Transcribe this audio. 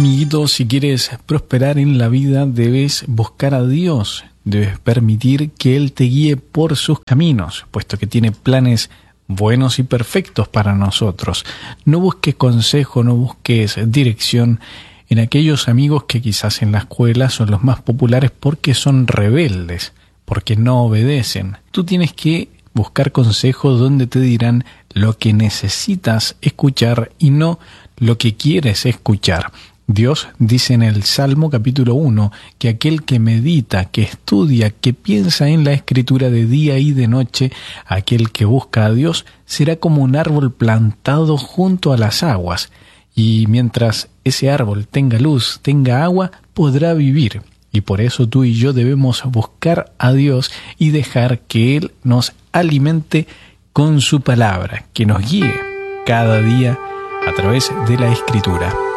amiguito, si quieres prosperar en la vida, debes buscar a Dios. Debes permitir que Él te guíe por sus caminos, puesto que tiene planes buenos y perfectos para nosotros. No busques consejo, no busques dirección en aquellos amigos que quizás en la escuela son los más populares porque son rebeldes, porque no obedecen. Tú tienes que buscar consejos donde te dirán lo que necesitas escuchar y no lo que quieres escuchar. Dios dice en el Salmo capítulo 1 que aquel que medita, que estudia, que piensa en la Escritura de día y de noche, aquel que busca a Dios será como un árbol plantado junto a las aguas, y mientras ese árbol tenga luz, tenga agua, podrá vivir. Y por eso tú y yo debemos buscar a Dios y dejar que Él nos alimente con su palabra, que nos guíe cada día a través de la Escritura.